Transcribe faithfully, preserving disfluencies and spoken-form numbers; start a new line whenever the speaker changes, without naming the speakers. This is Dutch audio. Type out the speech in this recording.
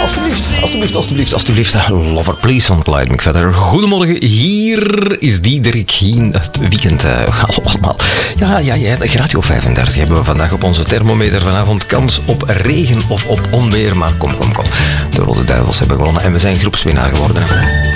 Alsjeblieft, alsjeblieft, alsjeblieft, alsjeblieft. Lover Please van Clyde McPhatter. Goedemorgen, hier is Diederik Hien. Het weekend, uh, hallo allemaal. Ja, ja, ja, Radio vijfendertig hebben we vandaag op onze thermometer. Vanavond kans op regen of op onweer. Maar kom, kom, kom. De Rode Duivels hebben gewonnen en we zijn groepswinnaar geworden.